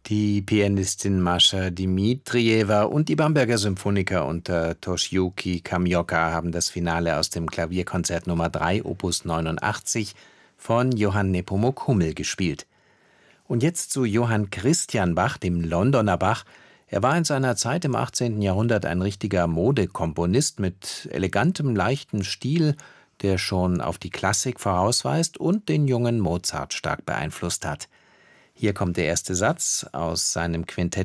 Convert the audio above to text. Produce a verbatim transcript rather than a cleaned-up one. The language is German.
Die Pianistin Mascha Dmitrijewa und die Bamberger Symphoniker unter Toshiyuki Kamioka haben das Finale aus dem Klavierkonzert Nummer drei Opus neunundachtzig von Johann Nepomuk Hummel gespielt. Und jetzt zu Johann Christian Bach, dem Londoner Bach. Er war in seiner Zeit im achtzehnten Jahrhundert ein richtiger Modekomponist mit elegantem, leichtem Stil, der schon auf die Klassik vorausweist und den jungen Mozart stark beeinflusst hat. Hier kommt der erste Satz aus seinem Quintett